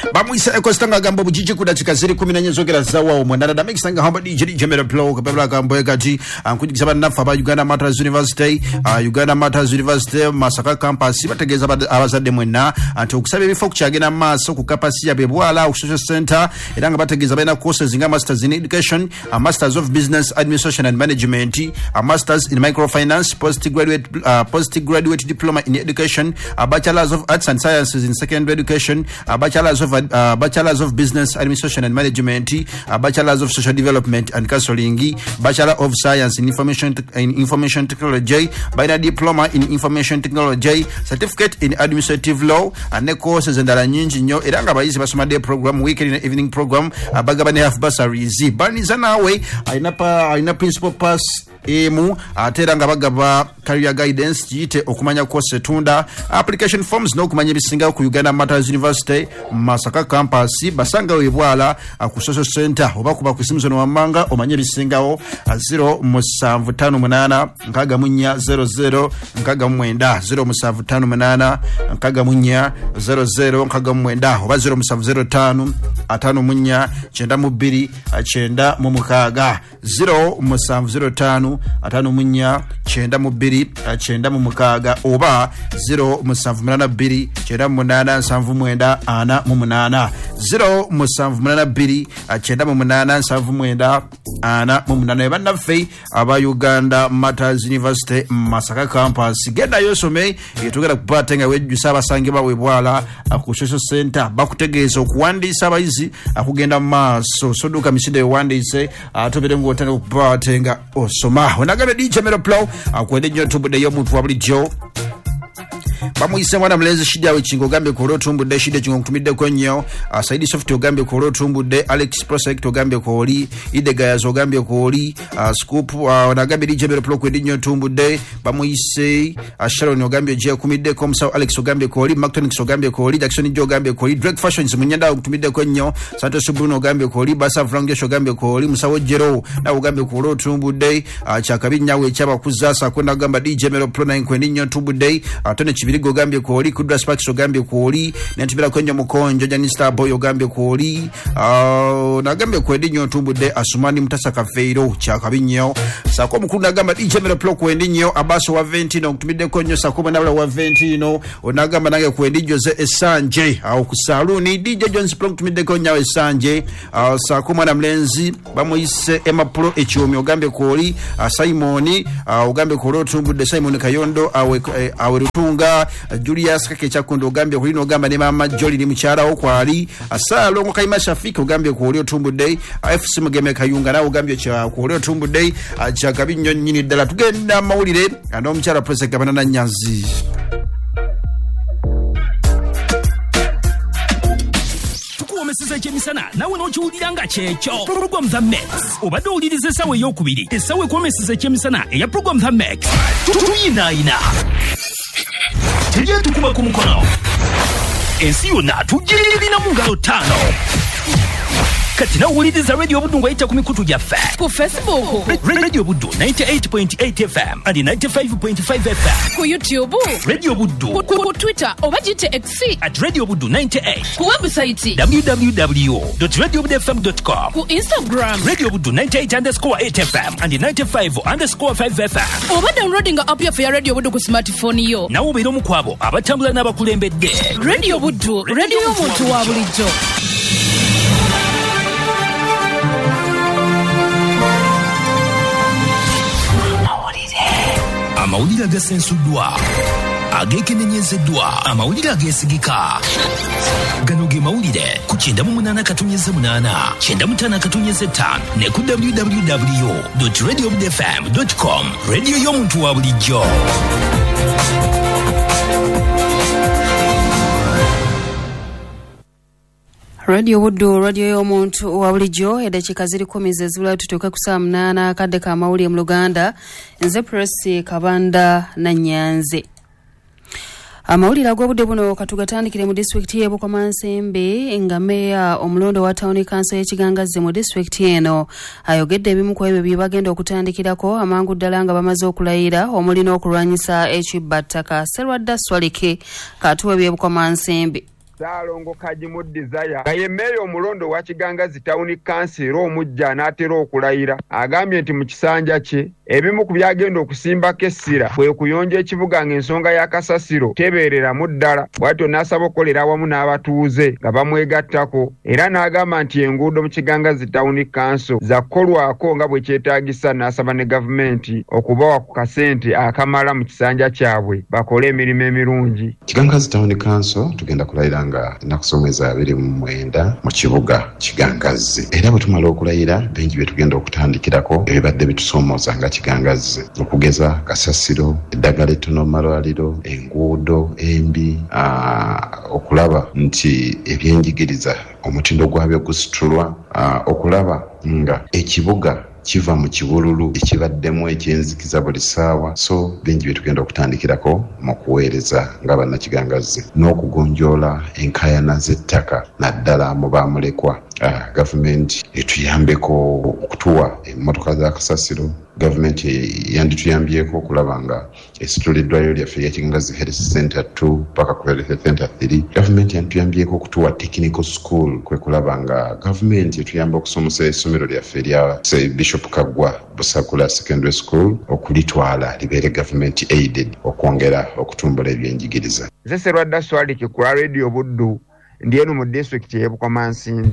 Bamwisa ekostanga gambo bujiji kudachika ziri 14 zogera zawa omwandana da mixanga hamba DJ Jemera Blow kabla kambo kati ankujikisaba nafa ba Uganda Martyrs University Uganda Martyrs University Masaka campus bategeza abazadde mwenna anti okusabe bifo kukyagena maso ku capacity ya bebwala ku social center eranga bategeza bena courses nga masters in education, a masters of business administration and management, a masters in microfinance, postgraduate diploma in education, a bachelor's of arts and sciences in secondary education, a bachelor's of business administration and management, a bachelor's of social development and counseling, bachelor of science in information technology, binary diploma in information technology, certificate in administrative law, and the courses and nyingi nyo eranga bayizi basoma day program, weekend and evening program, abagabane half bursaries baniza nawe aina principal pass emu ateranga bagaba career guidance jite okumanya course tunda application forms no kumanya bisinga ku Uganda Martyrs University Masaka campus basanga webwala ku social center oba kuba ku Simson Wamanga omanye bisingawo 0758 nkaga munya 00 nkaga mwenda 0758 nkaga munya 00 nkaga mwenda oba 0705 atano munya 92 achenda mu mukaga 0705 atano munya 92 achenda mu mukaga oba 0782 98 79 ana mu munana 0782 achenda mu munana 79 ana mu munana bana fe aba Uganda Martyrs University Masaka campus genda yosome yetugera kupatenga wejjusa basange bawe bwala ku social center bakutegeeza okuwandisa abayizi akugenda maso soduka misinde wandise atobere ngotanga kupatenga osoma onagabe DJ Mero Plow akwende nyo tumbude yo muntu wabuli jo bamuyise mwana mlenzi shida wichingo gambe ko tumbude shida chingo kutumide konyo Saidi Soft gambe ko tumbude Alex Prosect gambe ko oli Idega yazo gambe ko oli Scoop onagabe DJ Mero Plow kwende nyo tumbude bamuyise Sharon gambe je kumide komsa Alex gambe ko oli Mactonic gambe ko oli Jackson Jo gambe ko oli Drake Fashions munyanda kutumide konyo Santos Bruno gambe ko oli Basa Frangesho gambe ko oli Musawo Jero na ugambe ko tumbude chakabinyawe chaba kuzasa kwenda gamba DJ Mero Plow na kwende nyo tumbude atone Chibirigo gambe ko oli Kudra Sparks gambe ko oli nentibira kwenye mukonjo Jani Star Boy gambe ko oli na gambe kwende nyo tumbude Asumani Mutasa Kafeiro chakabinyo sako mukunda gamba DJ Mero Plow kwende nyo Abaso wa 20 no kutumide konyo sako manabula wa 20 no onagamba nange kwende Jose Esanje au kusaluni DJ Jones Plow kutumide konyo Esanje sako mwana mlenzi bamuyise Emma Pro Echiomi ogambe ko oli Simoni ogambe ko tumbude Simon Kayondo awe rutunga Julius Kake Chakondo ogambe ko lino gamba ne mama Jolly ni mchara okwali asalo ngo Kaima Shafiki ogambe ko oli tumbude FC Mugeme Kayunga na ogambe cha ko oli tumbude chakabinyo nyini dala tugenda mawulire ando mchara President Gabana Nyanzi Siza chemisana nawe no chuuliranga checho program the Max obadde ulirize sawe yokubiri esawe kwamesiza chemisana eya program the Max tuyinaina tujye tukuba ku mukono ensi yonna tujirira mu ngalo tano kati na uliriza radio Buddu ngwaita ku mikutu gyaffe ku Facebook Radio Buddu 98.8 FM and 95.5 FM ku YouTube Radio Buddu ku Twitter oba jite X @Radio Buddu 98 ku website www.radiobuddufm.com ku Instagram Radio Buddu 98_8 FM and 95_5 FM oba downloading app ya Radio Buddu ku smartphone yo na ubiro mukwabo abatambula n'abakulembedde Radio Buddu radio y'omuntu wa bulijjo amawulire agasensuddwa agekenenyezeddwa amawulire agesigika gano ge mawulire ku 98.8 95.5 ne ku www.radiobuddufm.com radio y'omuntu wa bulijjo Radio Buddu radio y'omuntu wa bulijjo edakika ziri 10 zezula tutuuka ku saa 8 akadde ka mawulire mu Luganda nze Press Kabanda na Nyanze amawulire ag'obudde buno katugatandikire mu district y'e Bukomansembe nga meya omulondo wa town council y'Ekigangazi mu district eno ayogedde ebimu ku ebyo bye bagenda okutandikirako amangu ddala nga bamaze okulayira omulina okulwanyisa ekibbattaka Serwadda Swalike katuwe by'e Bukomansembe. Saalongo Kajimu Desire nga ye mmeeya omulondo wa Kigangazi Town Council era omujja anaatera okulayira agambye nti mu kisanja kye ebimu ku byagenda okusimbako essira bwe kuyonja ekibuga ng'ensonga ya kasasiro tebeereramu ddala bw'atyo n'asaba okukolera awamu n'abatuuze nga bamwegattako era n'agamba nti enguudo mu Kigangazi Town Council zakukolwako nga bwe kyetaagisa n'asaba ne gavumenti okubawa ku kasente akamala mu kisanja kyabwe bakole emirimu emirungi. Kigangazi Town Council tugenda kulayira nga nakusomeza 29 mu kibuga Kigangazi era bwe tumala okulayira bingi bye tugenda okutandikirako ebibadde bitusomooza nga Kigangazi okugeza kasasiro eddagala ettono malwaliro enguudo embi okulaba nti ebyenjigiriza omutindo gwabyo gusitulwa okulaba nga ekibuga kiva mu kibululu ekibaddemu ekyenzikiza buli ssaawa so bingi bye tugenda okutandikirako mu kuweereza nga bannakigangazi n'okugonjoola enkaayana z'ettaka naddala mu baamulekwa gavumenti etuyambeko okutuwa emmotoka za kasasiro gavumenti yandituyambyeko okulaba nga esituliddwayo lyaffe ya Kigangazi Health Center 2 paka ku Health Center 3 gavumenti yandituyambyeko okutuwa technical school kwe kulaba nga gavumenti etuyamba okusomesa essomero lyaffe erya Bishop Kaggwa Busakula Secondary School okulitwala libeere gavumenti aided okwongera okutumbula ebyenjigiriza. Nze Serwadda Swaliki ku Radio Buddu ndi eno mu district y'e Bukomansimbi.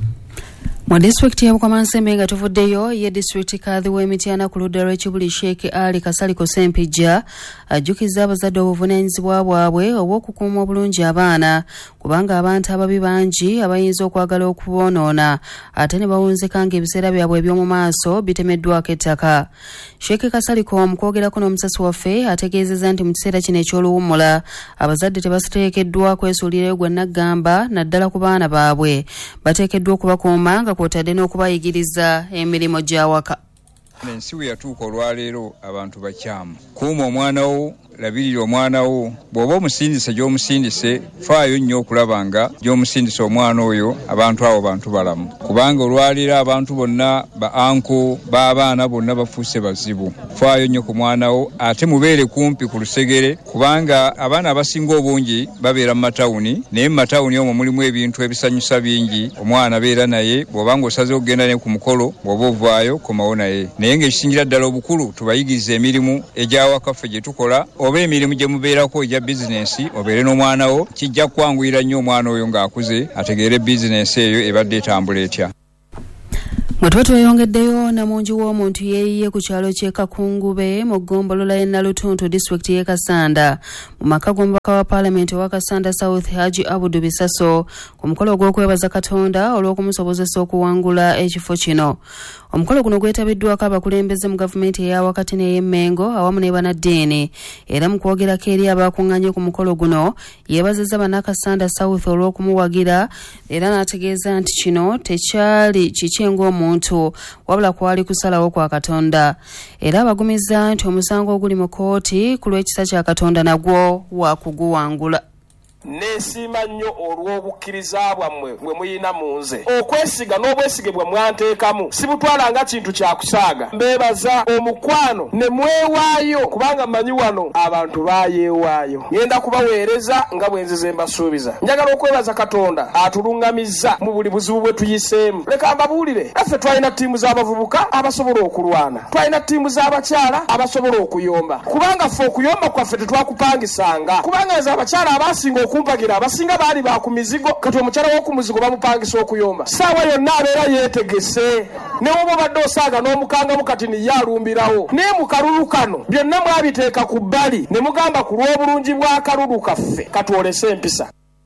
Mu district y'e Bukomansimbi nga tuvuddeyo ye district kadhi w'Emityana ku ludda lw'Ekibuli Sheikh Ali Kasaliko Sempijja ajjukiza abazadde obuvunaanyizibwa bwabwe obw'okukuuma obulungi abaana kubanga abantu ababi bangi abayinza okwagala okuboonoona ate ne bawunzika ng'ebiseera byabwe eby'omu maaso bitemeddwako ettaka. Sheikh Kasaliko mu kwogerako n'omusasi waffe ategeezezza nti mu kiseera kino eky'oluwummula abazadde tebateekeddwa kwesuulirayo gwe naggamba naddala ku baana baabwe bateekeddwa okubakuuma nga kwotadde n'okubayigiriza emirimu gy'awaka. Ensi we yatuuka olwaleero abantu bakyamu. Kuuma omwana wo, labirira omwana wo, bw'oba omusindise gy'omusindise faayo nnyo okulaba nga gy'omusindise omwana oyo abantu abo bantu balamu. Kubanga olwaleero abantu bonna ba anko b'abaana bonna bafuuse bazibu. Faayo nnyo ku mwana wo ate mubeere kumpi ku lusegere kubanga abaana abasinga obungi babeera mu matawuni naye mu matawuni omwo mulimu ebintu ebisanyusa bingi omwana abeera naye bw'oba ng'osazeewo okugenda naye ku mukolo bw'oba ovaayo komawo naye ng'ekisingira ddala obukulu tubayigiriza emirimu egy'awakaffe gye tukola oba emirimu gye mubeerako egya bizinensi obeere n'omwana wo kijja kwanguyira nnyo omwana oyo ng'akuze ategeere bizinensi eyo ebadde etambula etya. Bwe tuba tweyongeddeyo namungi w'omuntu yeeyiye ku kyalo ky'e Kakungube mu ggombolola y'e Nalutuntu district y'e Kasanda mu maka g'omubaka wa paalamenti owa Kasanda South Haji Abudu Bisaso ku mukolo gw'okwebaza Katonda olw'okumusobozesa okuwangula ekifo kino. Omukolo guno gwetabiddwako abakulembeze mu gavumenti eya wakati n'ey'Emmengo awamu ne bannaddiini era mu kwogerako eri abakuŋŋaanye ku mukolo guno yeebazizza bannakasanda South olw'okumuwagira era n'ategeeza nti kino tekyali kiki ng'omuntu wabula kwali kusalawo kwa Katonda era abagumizza nti omusango oguli mu kooti ku lw'ekisa kya Katonda nagwo waakuguwangula. Neesiima nnyo olw'obukkiriza bwammwe bwe muyina mu nze. Okwesiga n'obwesige bwe mwanteekamu sibutwala nga kintu kya kusaaga. Mbeebaza omukwano ne mwewaayo kubanga mmanyi wano abantu baayeewaayo. Ngenda kubaweereza nga bwe nzize mbasuubiza. Njagala okwebaza Katonda atuluŋŋamizza mu buli buzibu bwe tuyiseemu. Leka mbabuulire, naffe twalina ttiimu z'abavubuka abasobola okulwana. Twalina ttiimu z'abakyala abasobola okuyomba. Kubanga ffe okuyomba kwaffe tetwakupangisanga. Kubanga ez'abakyala abasinga okumpagira abasinga baali ba ku mizigo kati omukyala w'oku muzigo bamupangisa okuyomba. Saawa yonna abeera yeetegese. Ne woba obadde osaaga n'omukangamu kati niye alumbirawo. Naye mu kalulu kano byonna mwabiteeka ku bbali ne mugamba ku lw'obulungi bw'akalulu kaffe katwolese empisa.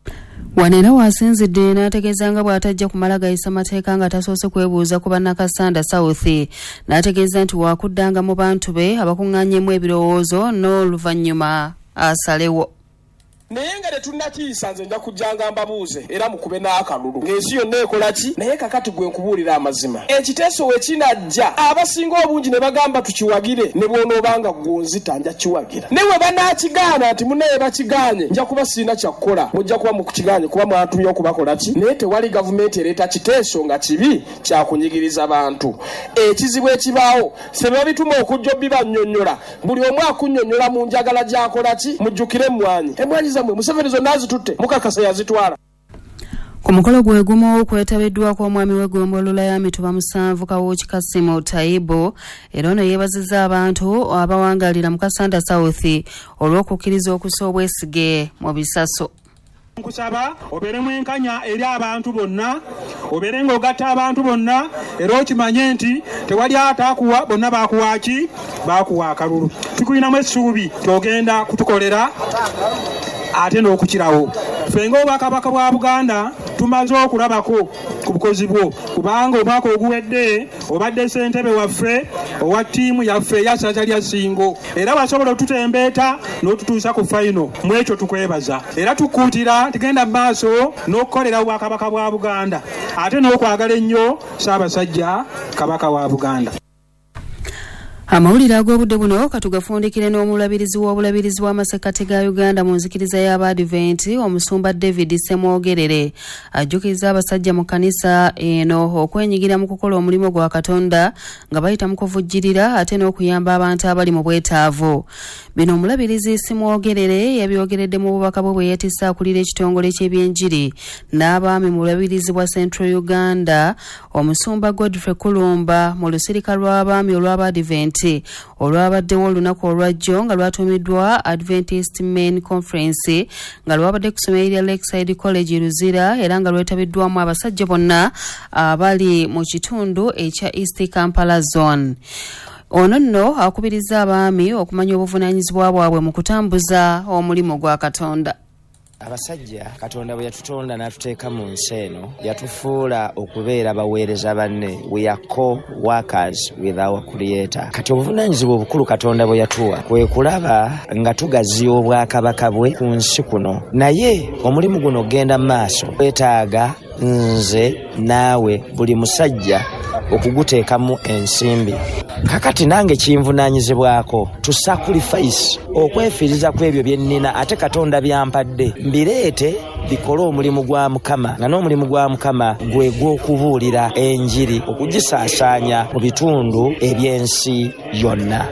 Wano era waasinzidde n'ategeeza nga bw'atajja kumala gayisa mateeka nga tasoose kwebuuza ku bannakasanda South. N'ategeeza nti waakuddanga mu bantu be abakuŋŋaanyemu ebirowoozo n'oluvannyuma asalewo. Naye nga tetunnakiyisa nze nja kujjanga mbabuuze era mukube n'akalulu ng'ensi yonna ekola ki naye kakati gwe nkubuulira amazima. Ekiteeso we kinajja abasinga obungi ne bagamba tukiwagire ne bw'onoobanga gonzita nja kiwagira. Ne bwe banaakigaana nti munaye bakigaanye nja kuba sirina kyakukola mujja kuba mukukigaanye kuba mwatumye okubakola ki naye tewali gavumenti ereeta kiteeso nga kibi kyakunyigiriza bantu. Ekizibu ekibaawo se babituma okujja obibannyonnyola buli omu akunnyonnyola mu njagala gy'akola ki mujjukire emmwanyi. Emmwanyi zammwe Museveni zonna azitutte mukakasa yazitwala. Ku mukolo gwe gumu kwetabiddwako omwami w'eggombolola ya Mituba 7 Kawuki Kasimu Taibo era ono yeebazizza abantu abawangalira mu Kasanda South olw'okukkiriza okussa obwesige mu bisaso. Nkusaba obeere mwenkanya eri abantu bonna, obeere ng'ogatta abantu bonna era okimanye nti tewali ataakuwa, bonna baakuwaaki, baakuwa akalulu. Tukulinamu essuubi ky'ogenda kutukolera ate n'okukirawo. Ffe ng'Obwakabaka bwa Buganda tumaze okulabako ku bukozi bwo, kubanga omwaka oguwedde obadde ssentebe waffe owa ttiimu yaffe eya ssaza lya Ssingo era wasobola otutembeeta n'otutuusa ku fayino. Mu ekyo tukwebaza era tukkuutira tugenda mu maaso n'okukolera Obwakabaka bwa Buganda ate n'okwagala ennyo Ssaabasajja Kabaka wa Buganda. Amawulire ag'obudde buno katugafundikire n'omulabirizi w'obulabirizi bw'amasekkati ga Uganda mu nzikiriza y'Abadiventi Omusumba David Semwogerere ajjukiriza abasajja mu kkanisa eno okwenyigira mu kukola omulimu gwa Katonda nga bayita mu kuvujjirira ate n'okuyamba abantu abali mu bwetaavu. Bino omulabirizi Semwogerere yabyogeredde mu bubaka bwe bwe yatisse akulira ekitongole ky'ebyenjiri n'abaami mu bulabirizi bwa Central Uganda Omusumba Godfrey Kulumba mu lusirika lw'abaami olw'Abadiventi olwabaddewo olunaku olwajjo nga lwatumiddwa Adventist Men Conference nga lwabadde ku ssomero lya Lakeside College Luzira era nga lwetabiddwamu abasajja bonna abali mu kitundu ekya East Kampala Zone. Ono nno akubiriza abaami okumanya obuvunaanyizibwa bwabwe mu kutambuza omulimu gwa Katonda. Abasajja Katonda bwe yatutonda n'atuteeka mu nsi eno yatufuula okubeera baweereza banne. We are co-workers with our creator. Kati obuvunaanyizibwa obukulu Katonda bwe yatuwa kwe kulaba nga tugaziya obwakabaka bwe ku nsi kuno, naye omulimu guno ogenda mu maaso wetaaga nze naawe buli musajja okuguteekamu ensimbi. Kakati nange kinvunaanyizibwako to sacrifice okwefiiriza kw'ebyo bye nnina ate Katonda byampadde mbireete bikole omulimu gwa Mukama, nga n'omulimu gwa Mukama gwe gw'okubuulira enjiri okugisaasaanya mu bitundu eby'ensi yonna.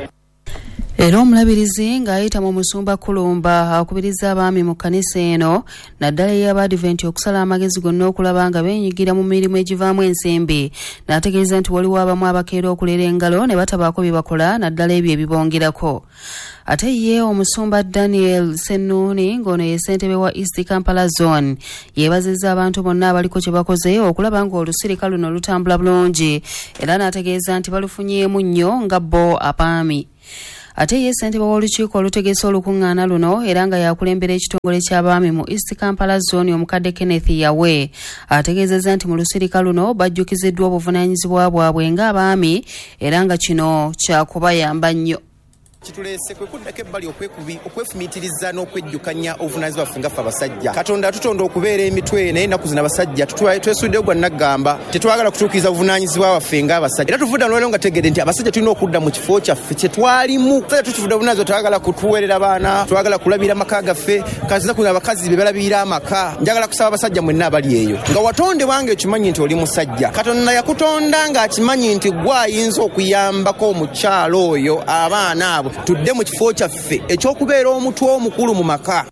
Era omulabirizi ng'ayita mu Musumba Kulumba akubiriza abaami mu kkanisa eno naddala ey'Abadiventi okusala amagezi gonna okulaba nga beenyigira mu mirimu egivaamu ensimbi, n'ategeeza nti waliwo abamu abakeera okulera engalo ne batabaako bye bakola naddala ebyo ebibongerako. Ate ye Omusumba Daniel Senuni ng'ono ye ssentebe wa East Kampala Zone yeebazizza abantu bonna abaliko kye bakoze okulaba ng'olusirika luno lutambula bulungi era n'ategeeza nti balufunyeemu nnyo nga bo abaami. Ate ye ssentebe w'olukiiko olutegese olukuŋŋaana luno era nga yakulembera ekitongole ky'abaami mu East Kampala Zone omukadde Kenneth Yawe ategeezezza nti mu lusirika luno bajjukiziddwa obuvunaanyizibwa bwabwe ng'abaami era nga kino kyakubayamba nnyo. Kitulese kwe kuddako ebbali okwefumiitiriza n'okwejjukanya obuvunaanyizibwa bwaffe ngaffe abasajja. Katonda atutonda okubeera emitwe naye ennaku zino abasajja twesuddeyo gwa naggamba tetwagala kutuukiriza obuvunaanyizibwa bwaffe ng'abasajja. Era tuvudda n'olwaleero nga tegedde nti abasajja tulina okudda mu kifo kyaffe kye twalimu. Abasajja tutuvudde obuvunaanyizibwa twagala kutuweerera baana, twagala kulabira amaka gaffe, kaziza kuno abakazi be balabirira amaka. Njagala kusaba abasajja mwenna abali eyo nga watondebwa nga okimanyi nti oli musajja. Katonda yakutonda ng'akimanyi nti gwe ayinza okuyambako omukyalo oyo abaana abo tudde mu kifo kyaffe ekyokubeera omutwe omukulu mu maka.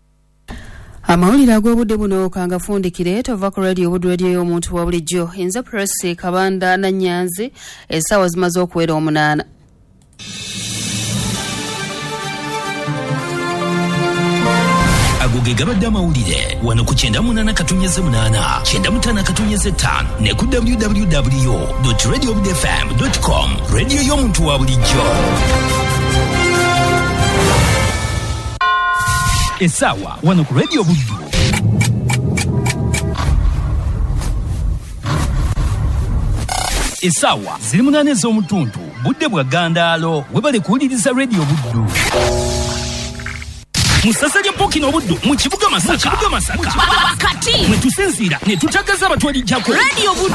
Amawulire ag'obudde buno kangafundikire tova ku radio Buddu radio y'omuntu wa bulijjo. Nze Press Kabanda na Nyanzi essaawa zimaze okuwera 8. Agoge gabadde amawulire wano ku 98.8 95 ne ku www.radiobudfm.com radio y'omuntu wa bulijjo. Essaawa wano ku Radio Buddu. Essaawa ziri 8 ez'omutuntu budde bwa Gandaalo webale kuwuliriza Radio Buddu. Musasa lya Mpokino Buddu mu kibuga Masaka. Kati mwe tusinziira ne tutagaza abatwalijjako Radio Buddu.